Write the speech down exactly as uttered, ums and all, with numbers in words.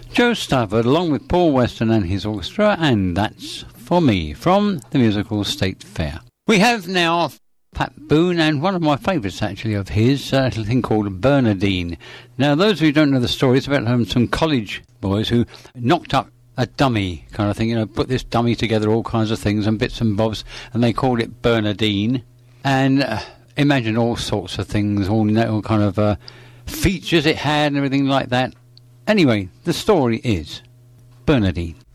Joe Stafford, along with Paul Weston and his orchestra, and That's For Me, from the musical State Fair. We have now Pat Boone, and one of my favourites actually of his, a little thing called Bernadine. Now, those who don't know the story, it's about um, some college boys who knocked up a dummy kind of thing, you know, put this dummy together, all kinds of things and bits and bobs, and they called it Bernadine. And uh, imagine all sorts of things, all, all kind of uh, features it had and everything like that. Anyway, the story is Bernadine.